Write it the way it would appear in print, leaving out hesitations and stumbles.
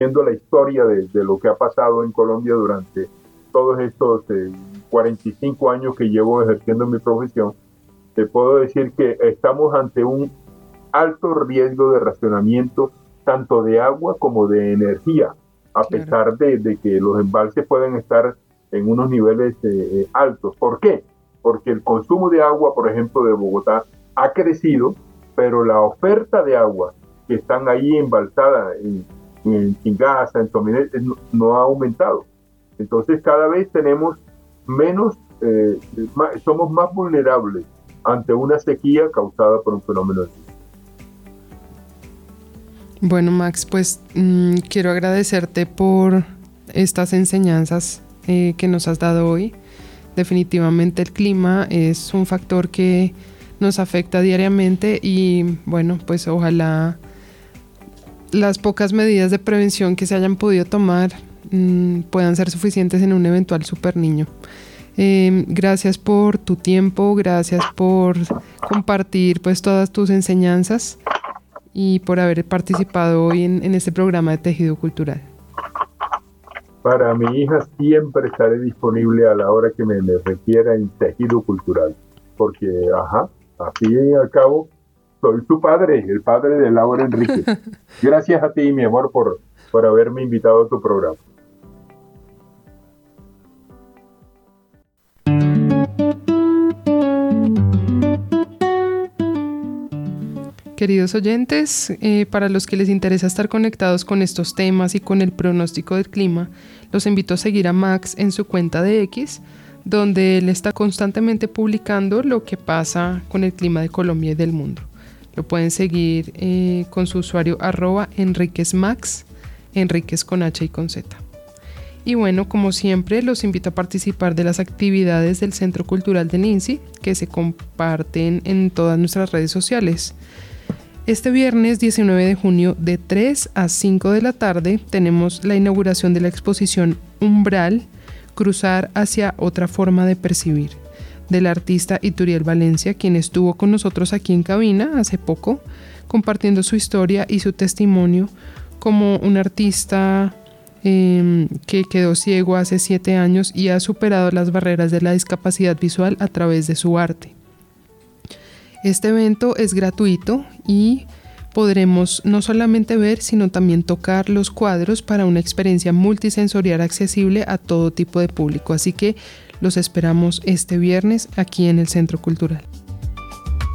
viendo la historia de lo que ha pasado en Colombia durante todos estos 45 años que llevo ejerciendo mi profesión, te puedo decir que estamos ante un alto riesgo de racionamiento tanto de agua como de energía, a pesar de que los embalses pueden estar en unos niveles altos. ¿Por qué? Porque el consumo de agua, por ejemplo, de Bogotá ha crecido, pero la oferta de agua que están ahí embalsadas en Chingaza, en Tominé, no ha aumentado. Entonces cada vez tenemos menos, somos más vulnerables ante una sequía causada por un fenómeno así. Bueno, Max, pues quiero agradecerte por estas enseñanzas que nos has dado hoy. Definitivamente el clima es un factor que nos afecta diariamente y bueno, pues ojalá las pocas medidas de prevención que se hayan podido tomar puedan ser suficientes en un eventual super niño. Gracias por tu tiempo, gracias por compartir pues todas tus enseñanzas y por haber participado hoy en este programa de Tejido Cultural. Para mi hija siempre estaré disponible a la hora que me requiera en Tejido Cultural, porque así al cabo soy tu padre, el padre de Laura Enríquez. Gracias a ti, mi amor, por haberme invitado a tu programa. Queridos oyentes, para los que les interesa estar conectados con estos temas y con el pronóstico del clima, los invito a seguir a Max en su cuenta de X, donde él está constantemente publicando lo que pasa con el clima de Colombia y del mundo. Lo pueden seguir con su usuario @EnríquezMax, Enríquez con H y con Z. Y bueno, como siempre, los invito a participar de las actividades del Centro Cultural de Ninci, que se comparten en todas nuestras redes sociales. Este viernes 19 de junio de 3 a 5 de la tarde tenemos la inauguración de la exposición Umbral, cruzar hacia otra forma de percibir, del artista Ituriel Valencia, quien estuvo con nosotros aquí en cabina hace poco, compartiendo su historia y su testimonio como un artista que quedó ciego hace 7 años y ha superado las barreras de la discapacidad visual a través de su arte. Este evento es gratuito y podremos no solamente ver, sino también tocar los cuadros para una experiencia multisensorial accesible a todo tipo de público. Así que los esperamos este viernes aquí en el Centro Cultural.